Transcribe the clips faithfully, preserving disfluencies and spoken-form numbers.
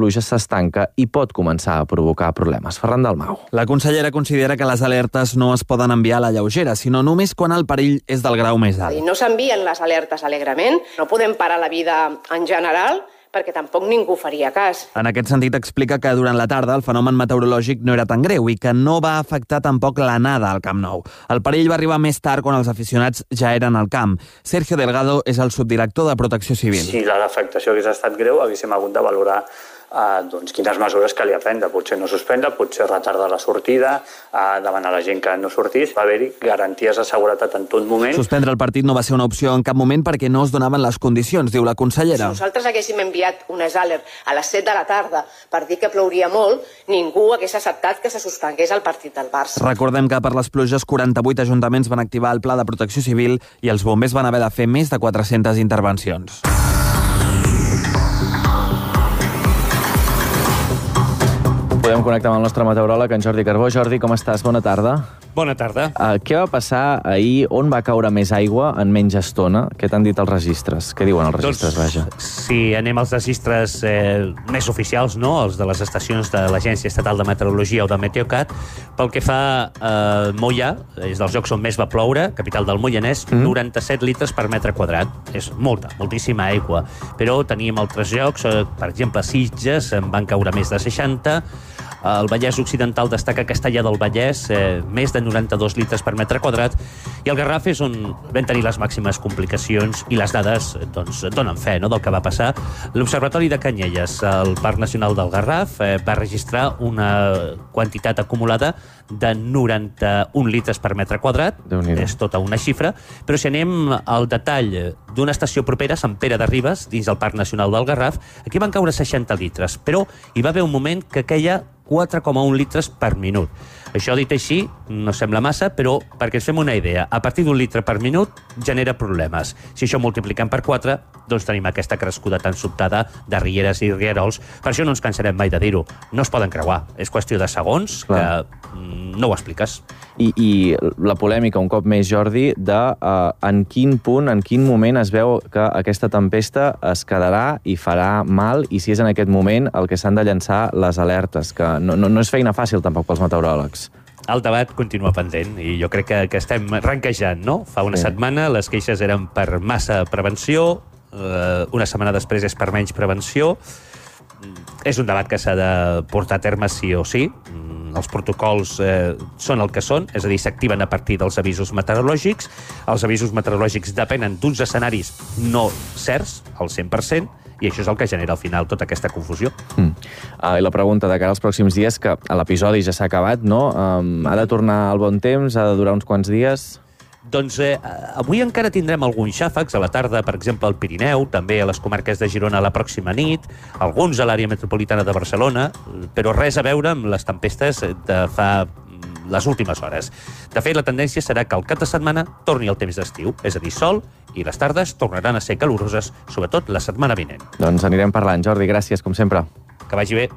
pluja s'estanca i pot començar a provocar problemes. Ferran Dalmau. La consellera considera que les alertes no es poden enviar a la lleugera, sinó només quan el perill és del grau més alt. No s'envien les alertes alegrement, no podem parar la vida en general, perquè tampoc ningú faria cas. En aquest sentit, explica que durant la tarda el fenomen meteorològic no era tan greu i que no va afectar tampoc l'anada al Camp Nou. El perill va arribar més tard quan els aficionats ja eren al camp. Sergio Delgado és el subdirector de Protecció Civil. Si l'afectació hagués estat greu, haguéssim hagut de valorar Uh, doncs, quines mesures calia prendre. Potser no suspendre, potser retardar la sortida, uh, demanar a la gent que no sortís. Va haver-hi garanties de seguretat en tot moment. Suspendre el partit no va ser una opció en cap moment perquè no es donaven les condicions, diu la consellera. Si nosaltres haguéssim enviat unes alert a les set de la tarda per dir que plouria molt, ningú hagués acceptat que se suspengués el partit del Barça. Recordem que per les pluges quaranta-vuit ajuntaments van activar el Pla de Protecció Civil i els bombers van haver de fer més de quatre-centes intervencions. Podem connectar amb el nostre meteoròleg, en Jordi Carbó. Jordi, com estàs? Bona tarda. Bona tarda. Uh, què va passar ahir? On va caure més aigua en menys estona? Què t'han dit els registres? Què diuen els registres, doncs, vaja? Si anem als registres eh, més oficials, no? Els de les estacions de l'Agència Estatal de Meteorologia o de Meteocat, pel que fa a eh, Moià, és dels llocs on més va ploure, capital del Moianès, mm. noranta-set litres per metre quadrat. És molta, moltíssima aigua. Però teníem altres llocs, eh, per exemple, Sitges, en van caure més de seixanta. El Vallès Occidental destaca Castellar del Vallès, eh, més de noranta-dos litres per metre quadrat, i el Garraf és on vam tenir les màximes complicacions i les dades doncs, donen fe, no?, del que va passar. L'Observatori de Canyelles, al Parc Nacional del Garraf, eh, va registrar una quantitat acumulada de noranta-un litres per metre quadrat. És tota una xifra, però si anem al detall d'una estació propera, Sant Pere de Ribes, dins del Parc Nacional del Garraf, aquí van caure seixanta litres, però hi va haver un moment que queia quatre coma un litres per minut. Això dit així no sembla massa, però perquè ens fem una idea, a partir d'un litre per minut genera problemes. Si això multipliquem per quatre, doncs tenim aquesta crescuda tan sobtada de rieres i rierols. Per això no ens cansarem mai de dir-ho. No es poden creuar. És qüestió de segons. Clar. Que no ho expliques. I, I la polèmica, un cop més, Jordi, de uh, en quin punt, en quin moment es veu que aquesta tempesta es quedarà i farà mal, i si és en aquest moment el que s'han de llançar les alertes, que no, no, no és feina fàcil tampoc pels meteoròlegs. El debat continua pendent i jo crec que, que estem ranquejant, no? Fa una sí. setmana les queixes eren per massa prevenció, eh, una setmana després és per menys prevenció. És un debat que s'ha de portar a terme sí o sí. Els protocols eh, són el que són, és a dir, s'activen a partir dels avisos meteorològics. Els avisos meteorològics depenen d'uns escenaris no certs, al cent per cent, i això és el que genera al final tota aquesta confusió. Mm. Uh, I la pregunta de cara als pròxims dies, que l'episodi ja s'ha acabat, no? Um, ha de tornar al bon temps? Ha de durar uns quants dies? Doncs eh, avui encara tindrem alguns xàfecs a la tarda, per exemple, al Pirineu, també a les comarques de Girona la pròxima nit, alguns a l'àrea metropolitana de Barcelona, però res a veure amb les tempestes de fa les últimes hores. De fet, la tendència serà que el cap de setmana torni el temps d'estiu, és a dir, sol, i les tardes tornaran a ser caloroses, sobretot la setmana vinent. Doncs anirem parlant. Jordi, gràcies, com sempre. Que vagi bé.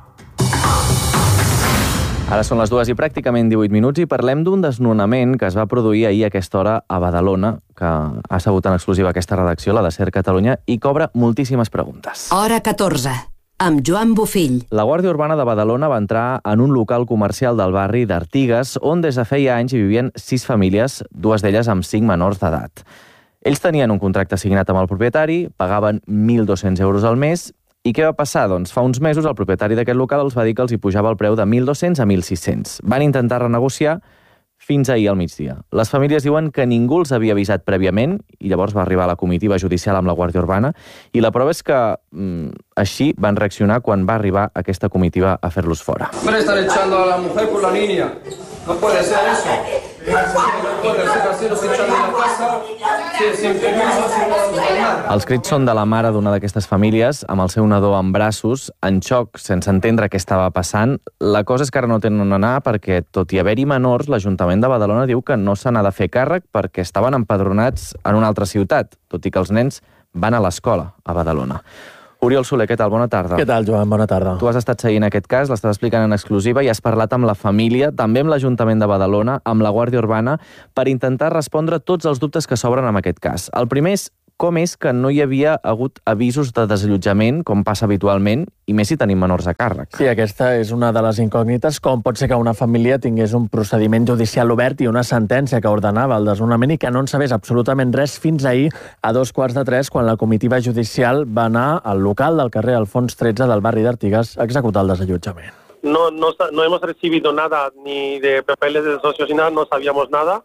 Ara són les dues i pràcticament divuit minuts i parlem d'un desnonament que es va produir ahir a aquesta hora a Badalona, que ha sabut en exclusiva aquesta redacció, la de Ser Catalunya, i cobra moltíssimes preguntes. Hora catorze, amb Joan Bofill. La Guàrdia Urbana de Badalona va entrar en un local comercial del barri d'Artigues, on des de feia anys hi vivien sis famílies, dues d'elles amb cinc menors d'edat. Ells tenien un contracte signat amb el propietari, pagaven mil dos-cents euros al mes. I què va passar? Doncs fa uns mesos el propietari d'aquest local els va dir que els hi pujava el preu de mil dos-cents a mil sis-cents. Van intentar renegociar fins ahir al migdia. Les famílies diuen que ningú els havia avisat prèviament i llavors va arribar la comitiva judicial amb la Guàrdia Urbana i la prova és que mm, així van reaccionar quan va arribar aquesta comitiva a fer-los fora. Hombre, están echando a la mujer por la línea. No puede ser eso. No puede ser así, los echan de la casa sin permiso, sin nada. Els crits són de la mare d'una d'aquestes famílies, amb el seu nadó en braços, en xoc, sense entendre què estava passant. La cosa és que ara no tenen on anar perquè, tot i haver-hi menors, l'Ajuntament de Badalona diu que no se n'ha de fer càrrec perquè estaven empadronats en una altra ciutat, tot i que els nens van a l'escola a Badalona. Oriol Soler, què tal? Bona tarda. Què tal, Joan? Bona tarda. Tu has estat seguint aquest cas, l'estàs explicant en exclusiva i has parlat amb la família, també amb l'Ajuntament de Badalona, amb la Guàrdia Urbana, per intentar respondre tots els dubtes que s'obren amb aquest cas. El primer és com és que no hi havia hagut avisos de desallotjament, com passa habitualment, i més si tenim menors a càrrec. Sí, aquesta és una de les incògnites, com pot ser que una família tingués un procediment judicial obert i una sentència que ordenava el desnonament i que no en sabés absolutament res fins ahir a dos quarts de tres, quan la comitiva judicial va anar al local del carrer Alfons tretze del barri d'Artigas a executar el desallotjament. No, no, no hemos recibido nada, ni de papeles de socios ni nada, no sabíamos nada.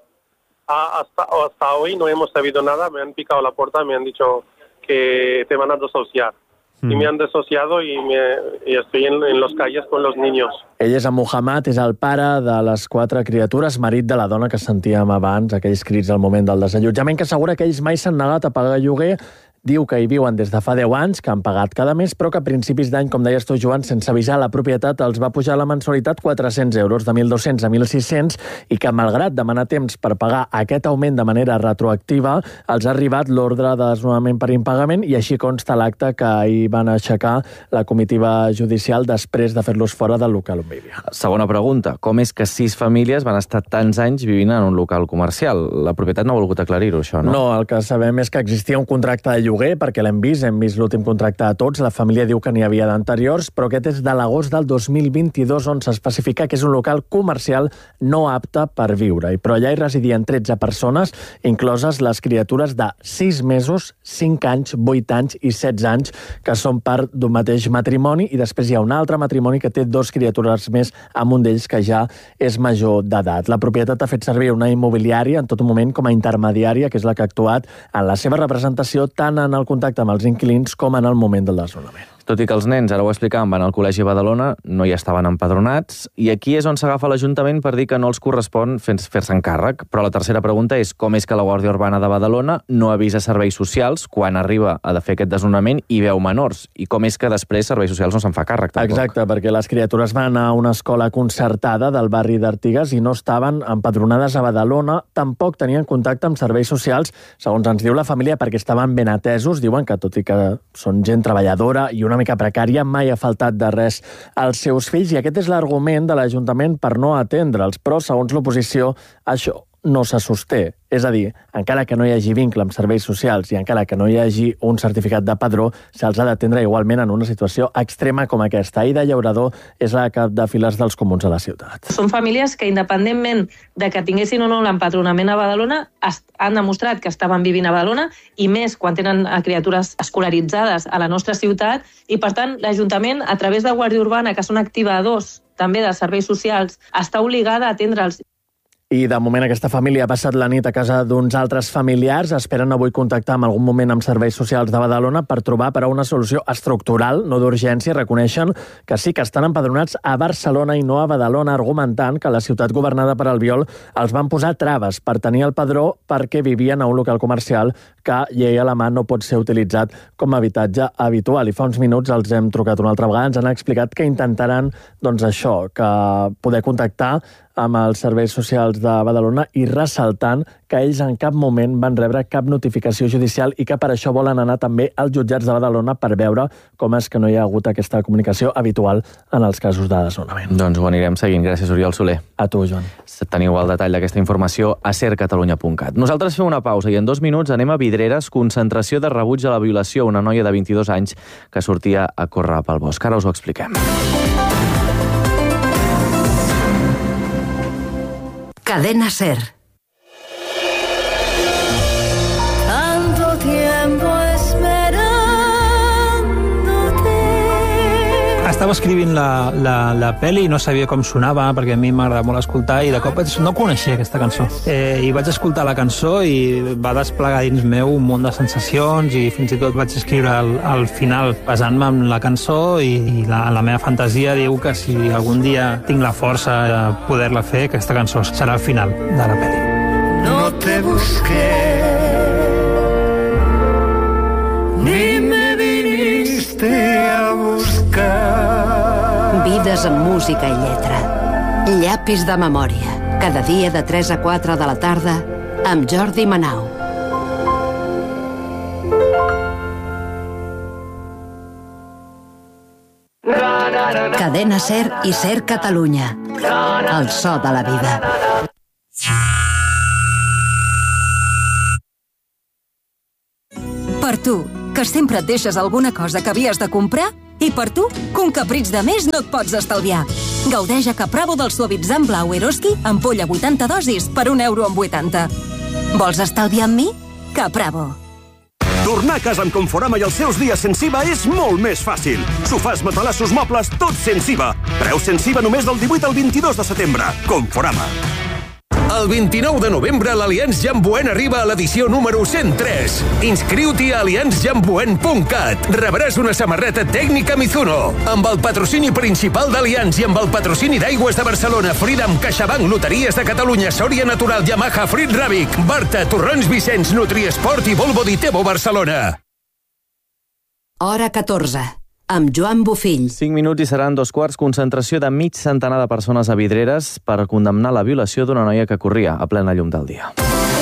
Hasta, hasta hoy no hemos sabido nada, me han picado la puerta, me han dicho que te van a desociar. Mm. Y me han desociado y, me, y estoy en, en las calles con los niños. Ell és en Muhammad, és el pare de les quatre criatures, marit de la dona que sentíem abans, aquells crits al moment del desallotjament, que assegura que ells mai s'han negat a pagar lloguer. Diu que hi viuen des de fa deu anys, que han pagat cada mes, però que a principis d'any, com deies tu, Joan, sense avisar la propietat, els va pujar la mensualitat quatre-cents euros, de mil dos-cents a mil sis-cents, i que, malgrat demanar temps per pagar aquest augment de manera retroactiva, els ha arribat l'ordre de desnonament per impagament, i així consta l'acte que ahir van aixecar la comitiva judicial després de fer-los fora del local on vivia. Segona pregunta, com és que sis famílies van estar tants anys vivint en un local comercial? La propietat no ha volgut aclarir-ho, això, no? No, el que sabem és que existia un contracte de lloguer lloguer, perquè l'hem vist, hem vist l'últim contracte a tots, la família diu que n'hi havia d'anteriors, però aquest és de l'agost del dos mil vint-i-dos, on s'especifica que és un local comercial no apte per viure, però allà hi residien tretze persones, incloses les criatures de sis mesos, cinc anys, vuit anys i setze anys, que són part d'un mateix matrimoni, i després hi ha un altre matrimoni que té dos criatures més, amb un d'ells que ja és major d'edat. La propietat ha fet servir una immobiliària en tot moment com a intermediària, que és la que ha actuat en la seva representació tant en el contacte amb els inquilins com en el moment del desnonament. Tot i que els nens, ara ho explicàvem, van al col·legi a Badalona, no hi estaven empadronats, i aquí és on s'agafa l'Ajuntament per dir que no els correspon fer-se'n càrrec. Però la tercera pregunta és com és que la Guàrdia Urbana de Badalona no avisa serveis socials quan arriba a de fer aquest desnonament i veu menors, i com és que després serveis socials no se'n fa càrrec tampoc. Exacte, perquè les criatures van a una escola concertada del barri d'Artigas i no estaven empadronades a Badalona, tampoc tenien contacte amb serveis socials, segons ens diu la família, perquè estaven ben atesos. Diuen que, tot i que són gent treballadora i una mica precària, mai ha faltat de res als seus fills, i aquest és l'argument de l'Ajuntament per no atendre'ls, però segons l'oposició això no se sosté. És a dir, encara que no hi hagi vincle amb serveis socials i encara que no hi hagi un certificat de padró, se'ls ha d'atendre igualment en una situació extrema com aquesta. Aida Llaurador és la cap de files dels comuns a la ciutat. Són famílies que, independentment de que tinguessin o no l'empadronament a Badalona, han demostrat que estaven vivint a Badalona, i més quan tenen criatures escolaritzades a la nostra ciutat, i per tant l'Ajuntament, a través de Guàrdia Urbana, que són activadors també de serveis socials, està obligada a atendre'ls. I de moment aquesta família ha passat la nit a casa d'uns altres familiars. Esperen avui contactar en algun moment amb serveis socials de Badalona per trobar per a una solució estructural, no d'urgència. Reconeixen que sí que estan empadronats a Barcelona i no a Badalona, argumentant que la ciutat governada per Albiol els van posar traves per tenir el padró perquè vivien a un local comercial que, llei a la mà, no pot ser utilitzat com a habitatge habitual. I fa uns minuts els hem trucat una altra vegada, ens han explicat que intentaran, doncs això, que poder contactar amb els serveis socials de Badalona, i ressaltant que ells en cap moment van rebre cap notificació judicial i que per això volen anar també als jutjats de Badalona per veure com és que no hi ha hagut aquesta comunicació habitual en els casos de desnonament. Doncs ho anirem seguint. Gràcies, Oriol Soler. A tu, Joan. Teniu el detall d'aquesta informació a ser catalunya punt cat. Nosaltres fem una pausa i en dos minuts anem a Vidreres, concentració de rebuig a la violació a una noia de vint-i-dos anys que sortia a córrer pel bosc. Ara us ho expliquem. Cadena SER. Tanto tiempo esperándote. Estava escrivint la, la, la pel·li i no sabia com sonava, perquè a mi m'agrada molt escoltar, i de cop no coneixia aquesta cançó. Eh, I vaig escoltar la cançó i va desplegar dins meu un munt de sensacions, i fins i tot vaig escriure al, al final basant-me en la cançó, i, i la, la meva fantasia diu que si algun dia tinc la força de poder-la fer, aquesta cançó serà el final de la pel·li. No te busqué, ni me viniste a buscar. Vides amb música i lletra. Llapis de memòria. Cada dia de tres a quatre de la tarda amb Jordi Manau. Cadena SER i SER Catalunya. El so de la vida. tu, que sempre et deixes alguna cosa que havies de comprar? I per tu, que un capritx de més no et pots estalviar. Gaudeix a Capravo del suavitzant blau Eroski, ampolla vuitanta dosis per un euro amb vuitanta. Vols estalviar amb mi? Capravo. Tornar a casa amb Conforama i els seus dies sense I V A és molt més fàcil. Sofàs, matalassos, mobles, tots sense I V A. Preu sense I V A només del divuit al vint-i-dos de setembre. Conforama. El vint-i-nou de novembre l'Allianz Jamboen arriba a l'edició número cent tres. Inscriu-t'hi a allianz jamboen punt cat. Rebràs una samarreta tècnica Mizuno. Amb el patrocini principal d'Allianz i amb el patrocini d'Aigües de Barcelona, Freedom, CaixaBank, Loteries de Catalunya, Sòria Natural, Yamaha, Frit Ràbic, Barta, Torrons Vicenç, Nutriesport i Volvo Ditebo Barcelona. Hora catorze. Amb Joan Bofill. Cinc minuts i seran dos quarts. Concentració de mig centenar de persones a Vidreres per condemnar la violació d'una noia que corria a plena llum del dia.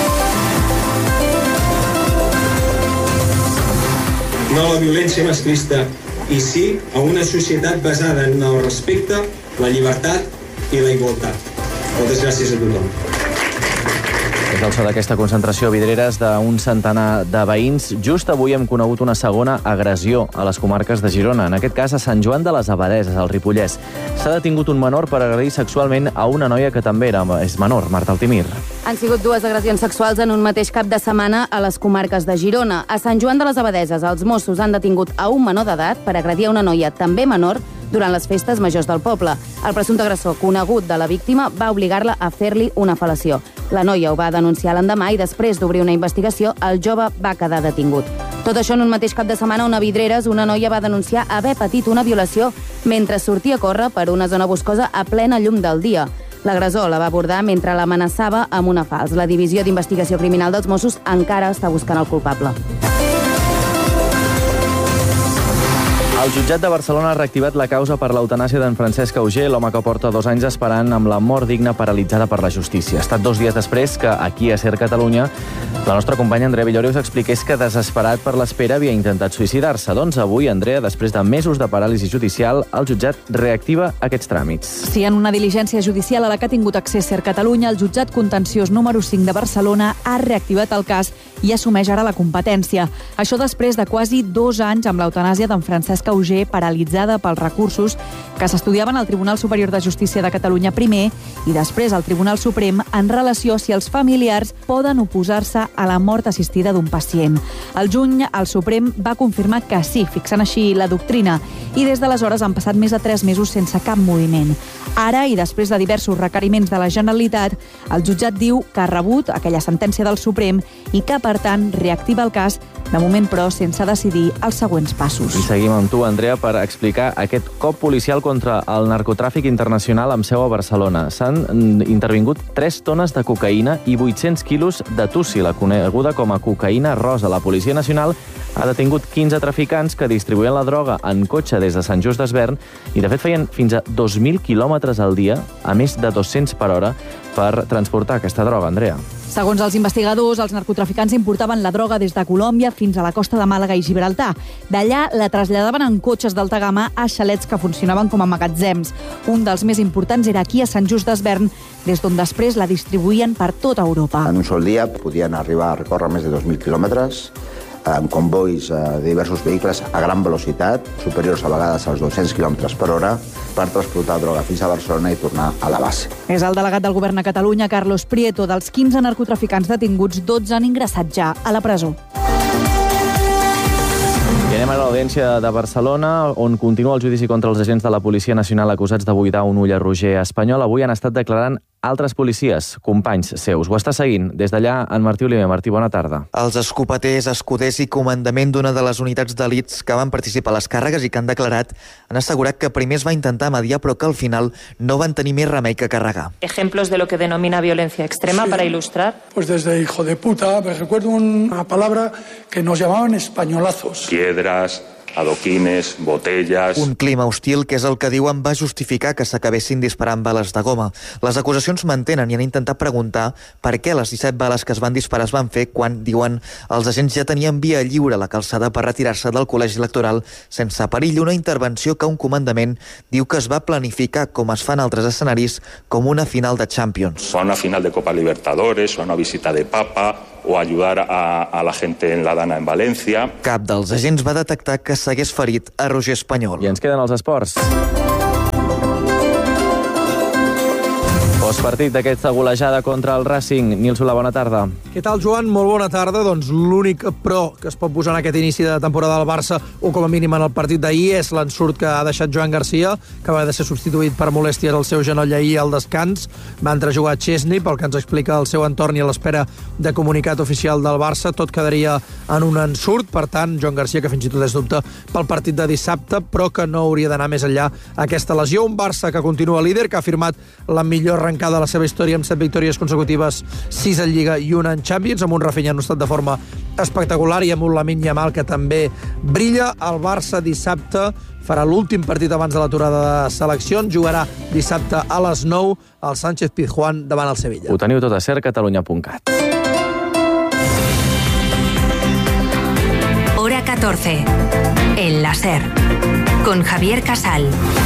No a la violència masclista i sí a una societat basada en el respecte, la llibertat i la igualtat. Moltes gràcies a tothom. És el so d'aquesta concentració a Vidreres d'un centenar de veïns. Just avui hem conegut una segona agressió a les comarques de Girona, en aquest cas a Sant Joan de les Abadeses, al Ripollès. S'ha detingut un menor per agredir sexualment a una noia que també era, és menor, Marta Altimir. Han sigut dues agressions sexuals en un mateix cap de setmana a les comarques de Girona. A Sant Joan de les Abadeses, els Mossos han detingut a un menor d'edat per agredir a una noia també menor durant les festes majors del poble. El presumpte agressor, conegut de la víctima, va obligar-la a fer-li una fel·lació. La noia ho va denunciar l'endemà i després d'obrir una investigació, el jove va quedar detingut. Tot això en un mateix cap de setmana on a Vidreres una noia va denunciar haver patit una violació mentre sortia a córrer per una zona boscosa a plena llum del dia. L'agressor la va abordar mentre l'amenaçava amb una falç. La Divisió d'Investigació Criminal dels Mossos encara està buscant el culpable. El jutjat de Barcelona ha reactivat la causa per l'eutanàsia d'en Francesc Auger, l'home que porta dos anys esperant amb la mort digna paralitzada per la justícia. Ha estat dos dies després que, aquí a Ser Catalunya, la nostra companya Andrea Villori us expliqués que, desesperat per l'espera, havia intentat suïcidar-se. Doncs avui, Andrea, després de mesos de paràlisi judicial, el jutjat reactiva aquests tràmits. Sí, en una diligència judicial a la que ha tingut accés Ser Catalunya, el jutjat contenciós número cinc de Barcelona ha reactivat el cas i assumeix ara la competència. Això després de quasi dos anys amb l'eutanàsia d'en Francesc Auger, paralitzada pels recursos que s'estudiaven al Tribunal Superior de Justícia de Catalunya primer i després al Tribunal Suprem en relació a si els familiars poden oposar-se a la mort assistida d'un pacient. Al juny, el Suprem va confirmar que sí, fixant així la doctrina, i des d'aleshores han passat més de tres mesos sense cap moviment. Ara, i després de diversos requeriments de la Generalitat, el jutjat diu que ha rebut aquella sentència del Suprem i que, per tant, reactiva el cas, de moment, però, sense decidir els següents passos. I seguim amb tu, Andrea, per explicar aquest cop policial contra el narcotràfic internacional amb seu a Barcelona. S'han intervingut tres tones de cocaïna i vuit-cents quilos de tussi, la coneguda com a cocaïna rosa. La Policia Nacional ha detingut quinze traficants que distribuïen la droga en cotxe des de Sant Just d'Esvern i, de fet, feien fins a dos mil quilòmetres al dia, a més de dos-cents per hora, per transportar aquesta droga, Andrea. Segons els investigadors, els narcotraficants importaven la droga des de Colòmbia fins a la costa de Màlaga i Gibraltar. D'allà la traslladaven en cotxes d'alta gamma a xalets que funcionaven com a magatzems. Un dels més importants era aquí a Sant Just d'Esvern, des d'on després la distribuïen per tota Europa. En un sol dia podien arribar a recórrer més de dos mil quilòmetres, amb convois de diversos vehicles a gran velocitat, superiors a vegades als dos-cents quilòmetres per hora, per transportar droga fins a Barcelona i tornar a la base. És el delegat del govern a Catalunya, Carlos Prieto. Dels quinze narcotraficants detinguts, dotze han ingressat ja a la presó. I anem a l'Audiència de Barcelona, on continua el judici contra els agents de la Policia Nacional acusats de buidar un ull a Roger espanyol. Avui han estat declarant altres policies, companys seus. Ho està seguint des d'allà en Martí Oliver. Martí, bona tarda. Els escopeters, escuders i comandament d'una de les unitats d'elits que van participar a les càrregues i que han declarat han assegurat que primer es va intentar mediar però que al final no van tenir més remei que carregar. Ejemplos de lo que denomina violencia extrema, sí, para ilustrar. Pues desde hijo de puta, me recuerdo una palabra que nos llamaban españolazos. Piedras, adoquines, botellas... Un clima hostil que és el que diuen va justificar que s'acabessin disparant bales de goma. Les acusacions mantenen i han intentat preguntar per què les disset bales que es van disparar es van fer quan, diuen, els agents ja tenien via lliure a la calçada per retirar-se del col·legi electoral sense perill. Una intervenció que un comandament diu que es va planificar, com es fa en altres escenaris, com una final de Champions. O una final de Copa Libertadores, o una visita de Papa, o ayudar a, a la gente en la Dana en Valencia. Cap dels agents va detectar que s'hagués ferit a Roger Espanyol. I ens queden els esports. Postpartit d'aquesta golejada contra el Racing. Nil Solà, bona tarda. Què tal, Joan? Molt bona tarda. Doncs l'únic pro que es pot posar en aquest inici de temporada del Barça, o com a mínim en el partit d'ahir, és l'ensurt que ha deixat Joan Garcia, que va de ser substituït per molèsties al seu genoll ahir al descans. Va entrejugar Chesney, pel que ens explica el seu entorn i a l'espera de comunicat oficial del Barça. Tot quedaria en un ensurt. Per tant, Joan Garcia, que fins i tot és dubte pel partit de dissabte, però que no hauria d'anar més enllà aquesta lesió. Un Barça que continua líder, que ha firmat la millor arrencada de la seva història amb set victòries consecutives, sis en Lliga i una en Champions, amb un Rafinha en un estat de forma espectacular i amb un Lamine Yamal que també brilla. El Barça dissabte farà l'últim partit abans de l'aturada de seleccions, jugarà dissabte a les nou al Sánchez Pizjuán davant el Sevilla. Ho teniu tot a ser catalunya punt cat. Hora catorce. El láser. Con Javier Casal.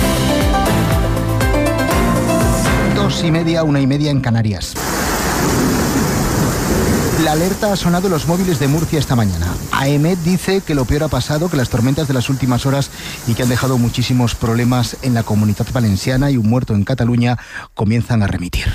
Dos y media, una y media en Canarias. La alerta ha sonado en los móviles de Murcia esta mañana. AEMET dice que lo peor ha pasado, que las tormentas de las últimas horas y que han dejado muchísimos problemas en la Comunitat Valenciana y un muerto en Cataluña comienzan a remitir.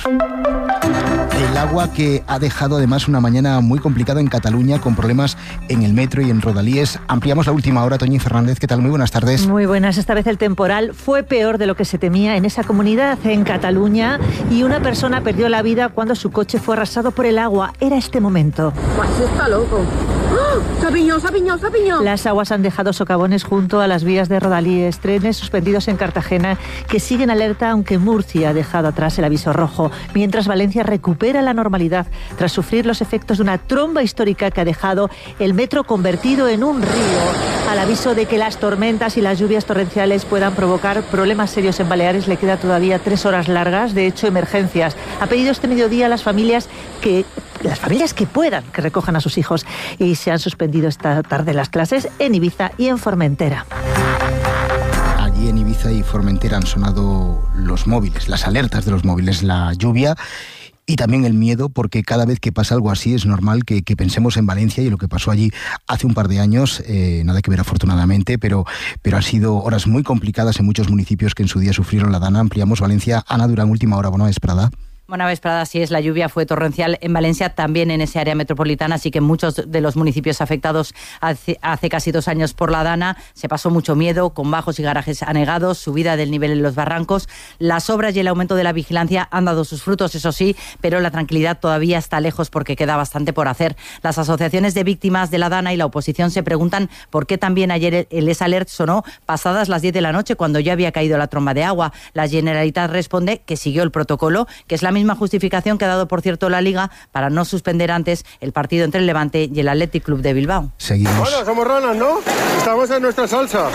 El agua que ha dejado además una mañana muy complicada en Cataluña con problemas en el metro y en Rodalíes. Ampliamos la última hora. Toñi Fernández, ¿qué tal? Muy buenas tardes. Muy buenas. Esta vez el temporal fue peor de lo que se temía en esa comunidad, en Cataluña, y una persona perdió la vida cuando su coche fue arrasado por el agua. Era este momento. Pues está loco. ¡Oh! ¡Sapiñó, sapiñó, sapiñó! Las aguas han dejado socavones junto a las vías de Rodalíes, trenes suspendidos en Cartagena que siguen alerta, aunque Murcia ha dejado atrás el aviso rojo, mientras Valencia recupera la normalidad tras sufrir los efectos de una tromba histórica que ha dejado el metro convertido en un río. Al aviso de que las tormentas y las lluvias torrenciales puedan provocar problemas serios en Baleares, le queda todavía tres horas largas, de hecho emergencias. Ha pedido este mediodía a las familias que las familias que puedan que recojan a sus hijos, y se han suspendido esta tarde las clases en Ibiza y en Formentera. Allí en Ibiza y Formentera han sonado los móviles, las alertas de los móviles, la lluvia y también el miedo, porque cada vez que pasa algo así es normal que, que pensemos en Valencia y lo que pasó allí hace un par de años, eh, nada que ver afortunadamente, pero, pero han sido horas muy complicadas en muchos municipios que en su día sufrieron la Dana. Ampliamos Valencia. Ana Durán, última hora, bona vesprada. Buena vesprada, así es, la lluvia fue torrencial en Valencia, también en ese área metropolitana, así que muchos de los municipios afectados hace, hace casi dos años por la Dana se pasó mucho miedo, con bajos y garajes anegados, subida del nivel en los barrancos. Las obras y el aumento de la vigilancia han dado sus frutos, eso sí, pero la tranquilidad todavía está lejos porque queda bastante por hacer. Las asociaciones de víctimas de la Dana y la oposición se preguntan por qué también ayer el Les Alert sonó pasadas las diez de la noche, cuando ya había caído la tromba de agua. La Generalitat responde que siguió el protocolo, que es la misma justificación que ha dado, por cierto, la Liga para no suspender antes el partido entre el Levante y el Athletic Club de Bilbao. Seguimos. Bueno, somos ranas, ¿no? Estamos en nuestra salsa.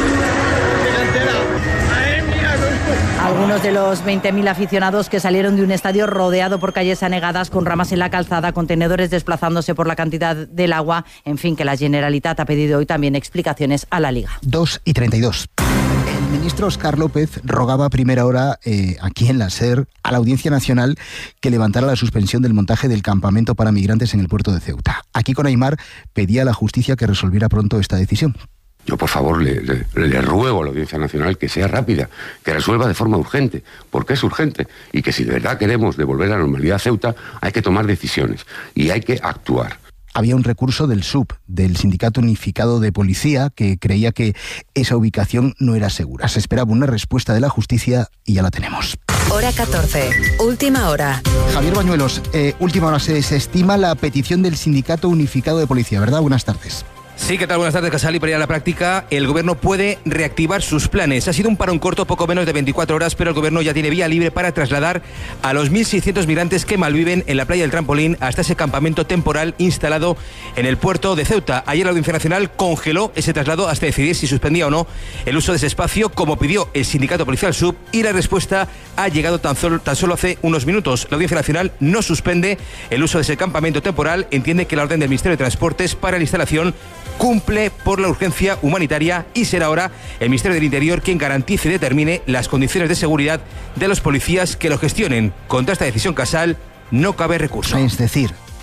Algunos de los veinte mil aficionados que salieron de un estadio rodeado por calles anegadas, con ramas en la calzada, contenedores desplazándose por la cantidad del agua, en fin, que la Generalitat ha pedido hoy también explicaciones a la Liga. dos y treinta y dos. El ministro Óscar López rogaba a primera hora eh, aquí en la SER a la Audiencia Nacional que levantara la suspensión del montaje del campamento para migrantes en el puerto de Ceuta. Aquí con Aimar pedía a la justicia que resolviera pronto esta decisión. Yo, por favor, le, le, le ruego a la Audiencia Nacional que sea rápida, que resuelva de forma urgente, porque es urgente, y que si de verdad queremos devolver la normalidad a Ceuta, hay que tomar decisiones y hay que actuar. Había un recurso del S U P, del Sindicato Unificado de Policía, que creía que esa ubicación no era segura. Se esperaba una respuesta de la justicia y ya la tenemos. Hora catorce, última hora. Javier Bañuelos, eh, última hora. Se, se estima la petición del Sindicato Unificado de Policía, ¿verdad? Buenas tardes. Sí, ¿qué tal? Buenas tardes, Casal. Y para ir a la práctica, el Gobierno puede reactivar sus planes. Ha sido un parón corto, poco menos de veinticuatro horas, pero el Gobierno ya tiene vía libre para trasladar a los mil seiscientos migrantes que malviven en la playa del Trampolín hasta ese campamento temporal instalado en el puerto de Ceuta. Ayer la Audiencia Nacional congeló ese traslado hasta decidir si suspendía o no el uso de ese espacio, como pidió el Sindicato Policial S U P, y la respuesta ha llegado tan solo, tan solo hace unos minutos. La Audiencia Nacional no suspende el uso de ese campamento temporal, entiende que la orden del Ministerio de Transportes para la instalación cumple por la urgencia humanitaria y será ahora el Ministerio del Interior quien garantice y determine las condiciones de seguridad de los policías que lo gestionen. Contra esta decisión, Casal, no cabe recurso. Es decir,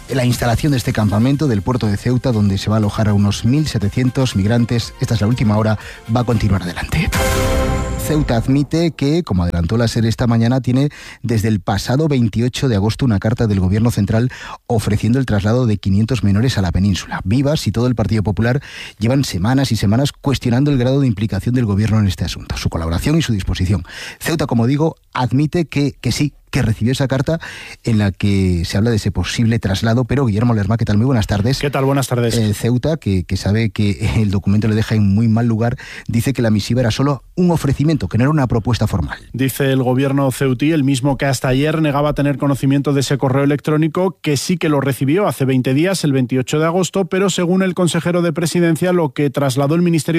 la instalación de este campamento del puerto de Ceuta, donde se va a alojar a unos mil setecientos migrantes. Esta es la última hora, va a continuar adelante. Ceuta admite que, como adelantó la SER esta mañana, tiene desde el pasado veintiocho de agosto una carta del Gobierno Central ofreciendo el traslado de quinientos menores a la península. Vivas y todo el Partido Popular llevan semanas y semanas cuestionando el grado de implicación del Gobierno en este asunto, su colaboración y su disposición. Ceuta, como digo, admite que, que sí, que recibió esa carta en la que se habla de ese posible traslado, pero Guillermo Lerma, ¿qué tal? Muy buenas tardes. ¿Qué tal? Buenas tardes. Eh, Ceuta, que, que sabe que el documento le deja en muy mal lugar, dice que la misiva era solo un ofrecimiento, que no era una propuesta formal. Dice el gobierno ceutí, el mismo que hasta ayer negaba tener conocimiento de ese correo electrónico, que sí que lo recibió hace veinte días, el veintiocho de agosto, pero según el consejero de Presidencia, lo que trasladó el Ministerio